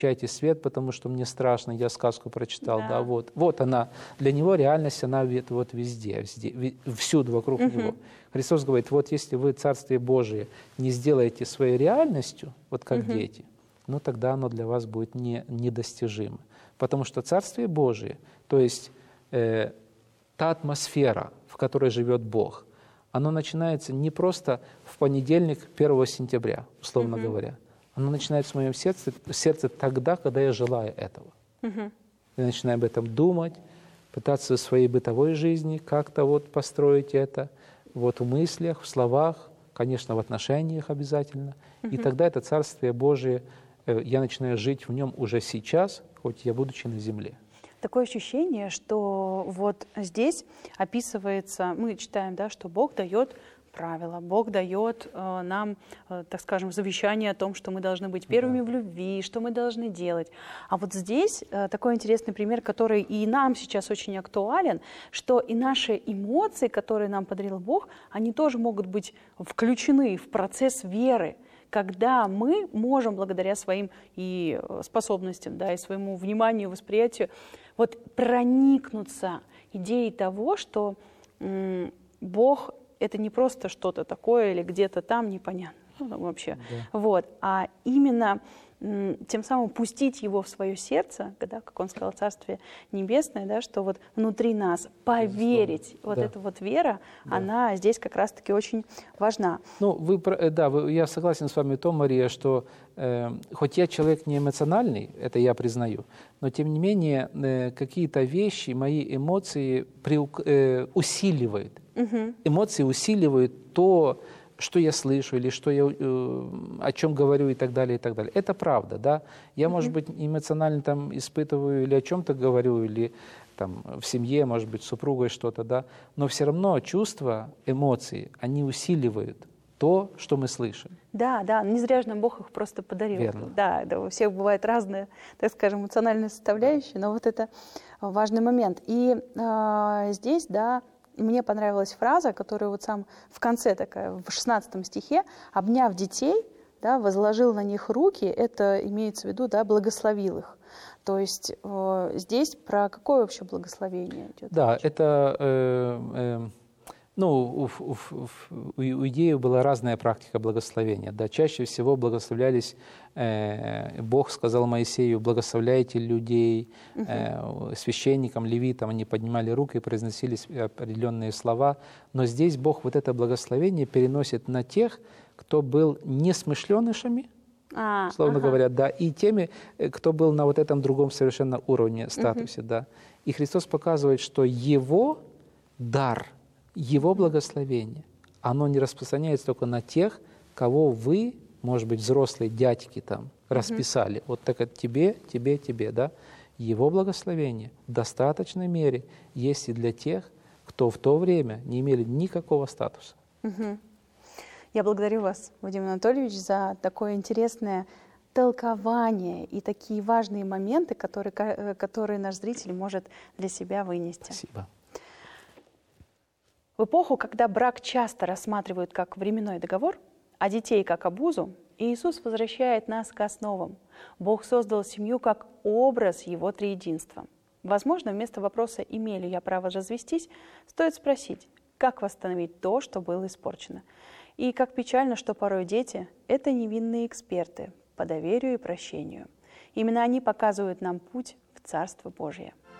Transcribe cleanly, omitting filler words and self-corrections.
включайте свет, потому что мне страшно, я сказку прочитал, Да. да, вот она, для него реальность, она вот везде, всюду вокруг него. Христос говорит, вот если вы Царствие Божие не сделаете своей реальностью, вот как дети, ну тогда оно для вас будет недостижимо. Потому что Царствие Божие, то есть та атмосфера, в которой живет Бог, оно начинается не просто в понедельник, 1 сентября, условно говоря. Оно начинается в моем сердце тогда, когда я желаю этого. Я начинаю об этом думать, пытаться в своей бытовой жизни как-то вот построить это, вот в мыслях, в словах, конечно, в отношениях обязательно. И тогда это Царствие Божие, я начинаю жить в нем уже сейчас, хоть я будучи на земле. Такое ощущение, что вот здесь описывается, мы читаем, да, что Бог дает правила, Бог дает нам, так скажем, завещание о том, что мы должны быть первыми в любви, что мы должны делать. А вот здесь такой интересный пример, который и нам сейчас очень актуален, что и наши эмоции, которые нам подарил Бог, они тоже могут быть включены в процесс веры, когда мы можем благодаря своим и способностям, да, и своему вниманию, восприятию, вот проникнуться идеей того, что Бог — это не просто что-то такое или где-то там непонятно вообще, вот, а именно тем самым пустить его в свое сердце, да, как он сказал, Царствие Небесное, да, что вот внутри нас поверить, вот эта вот вера, она здесь как раз-таки очень важна. Ну, я согласен с вами в том, Мария, что хоть я человек не эмоциональный, это я признаю, но тем не менее какие-то вещи, мои эмоции усиливают. Эмоции усиливают то, что я слышу, или что я, о чем говорю и так далее, и так далее. Это правда, да. Я, может быть, эмоционально там испытываю или о чем-то говорю, или там в семье, может быть, с супругой что-то, да. Но все равно чувства, эмоции, они усиливают то, что мы слышим. Да, да, не зря же нам Бог их просто подарил. Верно. Да, у всех бывает разная, так скажем, эмоциональная составляющая, но вот это важный момент. И здесь, да, мне понравилась фраза, которая вот сам в конце такая, в 16 стихе, «обняв детей, да, возложил на них руки», это имеется в виду, да, благословил их. То есть здесь про какое вообще благословение идет? Да, это, у иудеев была разная практика благословения. Да, чаще всего благословлялись, Бог сказал Моисею, благословляйте людей, священникам, левитам, они поднимали руки и произносили определенные слова. Но здесь Бог вот это благословение переносит на тех, кто был несмышленышами, словно говоря, да, и теми, кто был на вот этом другом совершенно уровне, статусе, да. И Христос показывает, что Его дар, Его благословение, оно не распространяется только на тех, кого вы, может быть, взрослые дядьки там расписали. Вот так это тебе, тебе, тебе, да. Его благословение в достаточной мере есть и для тех, кто в то время не имели никакого статуса. Я благодарю вас, Вадим Анатольевич, за такое интересное толкование и такие важные моменты, которые наш зритель может для себя вынести. Спасибо. В эпоху, когда брак часто рассматривают как временной договор, а детей как обузу, Иисус возвращает нас к основам. Бог создал семью как образ Его триединства. Возможно, вместо вопроса «имею ли я право развестись?» стоит спросить, как восстановить то, что было испорчено. И как печально, что порой дети – это невинные эксперты по доверию и прощению. Именно они показывают нам путь в Царство Божие.